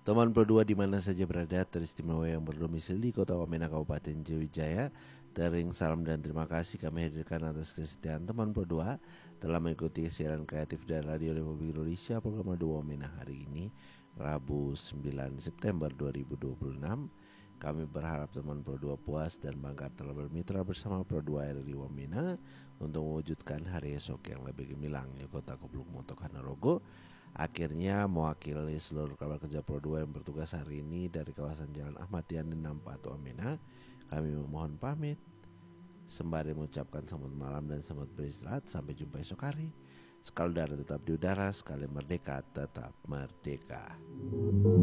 Teman Pro 2 di mana saja berada, teristimewa yang berdomisili di Kota Wamena, Kabupaten Jawijaya. Tering salam dan terima kasih kami hadirkan atas kesetiaan teman Pro 2 telah mengikuti siaran kreatif dari Radio Republik Indonesia program 2 Wamena hari ini, Rabu 9 September 2026. Kami berharap teman Pro 2 puas dan bangga telah bermitra bersama Pro 2 RRI Wamena untuk mewujudkan hari esok yang lebih gemilang di Kota Kubluk Motok Hanorogo. Akhirnya mewakili seluruh kabar kerja Pro 2 yang bertugas hari ini dari kawasan Jalan Ahmad Yani 64 Wamena, kami memohon pamit sembari mengucapkan selamat malam dan selamat beristirahat. Sampai jumpa esok hari. Sekali udara tetap di udara, sekali merdeka tetap merdeka.